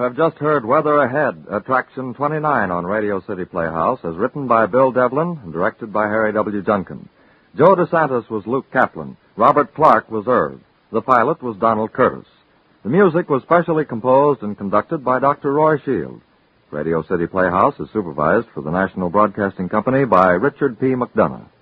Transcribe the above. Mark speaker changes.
Speaker 1: have just heard Weather Ahead, Attraction 29 on Radio City Playhouse, as written by Bill Devlin and directed by Harry W. Junkin. Joe DeSantis was Luke Kaplan. Robert Clark was Irv. The pilot was Donald Curtis. The music was specially composed and conducted by Dr. Roy Shield. Radio City Playhouse is supervised for the National Broadcasting Company by Richard P. McDonough.